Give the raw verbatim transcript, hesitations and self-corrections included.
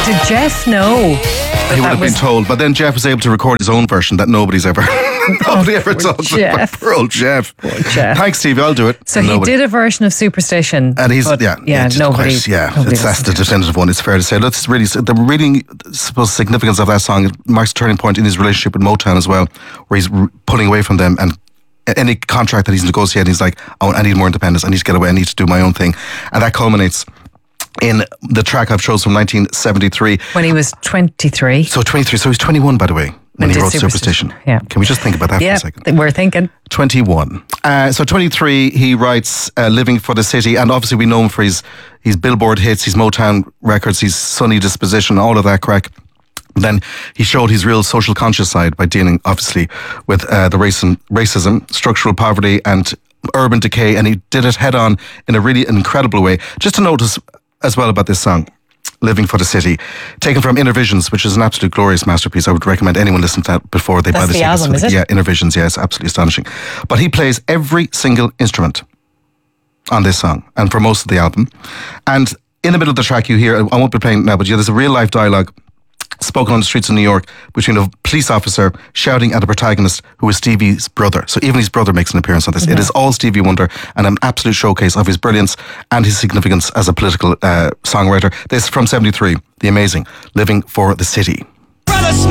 Did Jeff know? He would have was... been told, but then Jeff was able to record his own version that nobody's ever nobody ever talks about. Poor old Jeff. Poor Jeff. Thanks, Steve. I'll do it. So and he nobody. did a version of Superstition, and he's but yeah, yeah, yeah nobody, quite, yeah. nobody It's, that's the definitive one. It's fair to say. That's really the really supposed significance of that song. It marks a turning point in his relationship with Motown as well, where he's pulling away from them and. Any contract that he's negotiating, he's like, oh, I need more independence. I need to get away. I need to do my own thing. And that culminates in the track I've chosen from nineteen seventy-three. When he was twenty-three. So twenty-three. So he's twenty-one, by the way, when, when he wrote Superstition. Superstition. Yeah. Can we just think about that yeah, for a second? We're thinking. twenty-one. Uh, so twenty-three, he writes uh, Living for the City. And obviously we know him for his, his Billboard hits, his Motown records, his Sunny Disposition, all of that crack. Then he showed his real social conscious side by dealing, obviously, with uh, the racism, racism, structural poverty and urban decay, and he did it head on in a really incredible way. Just to notice as well about this song, Living for the City, taken from Inner Visions, which is an absolute glorious masterpiece. I would recommend anyone listen to that before they That's buy the the tickets. album, is it? Yeah, Inner Visions, yeah, it's absolutely astonishing. But he plays every single instrument on this song and for most of the album. And in the middle of the track you hear, I won't be playing it now, but yeah, there's a real life dialogue spoken on the streets of New York between a police officer shouting at a protagonist who is Stevie's brother. So even his brother makes an appearance on this. Mm-hmm. It is all Stevie Wonder and an absolute showcase of his brilliance and his significance as a political uh, songwriter. This is from seventy-three, the amazing Living for the City.